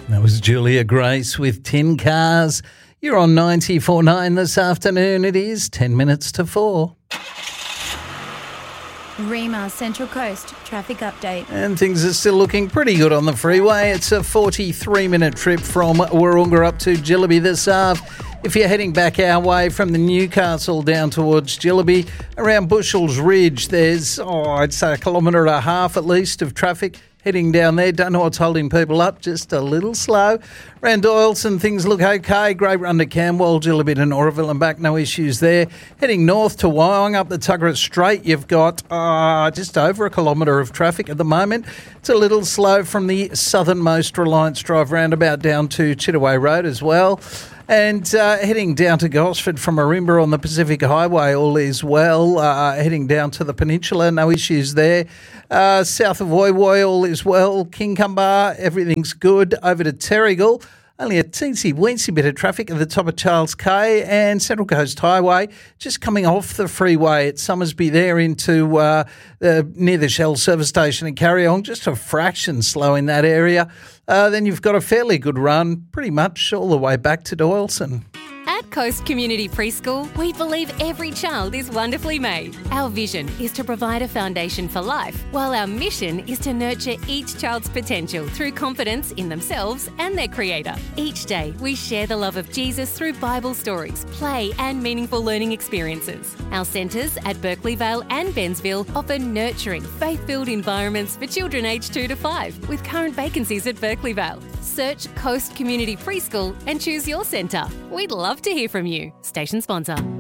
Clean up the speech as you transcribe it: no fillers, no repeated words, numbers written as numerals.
That was Julia Grace with Tin Cars. You're on 94.9 this afternoon. It is 10 minutes to 4. Rema Central Coast traffic update. And things are still looking pretty good on the freeway. It's a 43-minute trip from Wahroonga up to Jillaby this half. If you're heading back our way from the Newcastle down towards Jillaby, around Bushell's Ridge, there's, I'd say 1.5 kilometres at least of traffic heading down there. Don't know what's holding people up, just a little slow. Around Doyleson, things look okay. Great run to Camwell, Jillaby to Noraville and back, no issues there. Heading north to Wyong, up the Tuggerah Strait, you've got just over 1 kilometre of traffic at the moment. It's a little slow from the southernmost Reliance Drive roundabout down to Chittaway Road as well. And heading down to Gosford from Marimba on the Pacific Highway, all is well. Heading down to the Peninsula, no issues there. South of Woy Woy, all is well. Kincumber, everything's good. Over to Terrigal, only a teensy-weensy bit of traffic at the top of Charles Cay, and Central Coast Highway just coming off the freeway at Summersby there into near the Shell service station in Carryong, just a fraction slow in that area. Then you've got a fairly good run pretty much all the way back to Doyleson. At Coast Community Preschool, we believe every child is wonderfully made. Our vision is to provide a foundation for life, while our mission is to nurture each child's potential through confidence in themselves and their Creator. Each day, we share the love of Jesus through Bible stories, play and meaningful learning experiences. Our centres at Berkeley Vale and Bensville offer nurturing, faith-filled environments for children aged 2 to 5, with current vacancies at Berkeley Vale. Search Coast Community Preschool and choose your centre. We'd love to hear from you. Station sponsor.